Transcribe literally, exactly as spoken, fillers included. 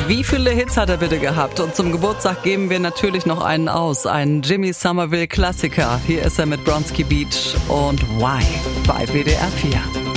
Wie viele Hits hat er bitte gehabt? Und zum Geburtstag geben wir natürlich noch einen aus, einen Jimmy Somerville Klassiker. Hier ist er mit Bronski Beach und Why bei W D R vier.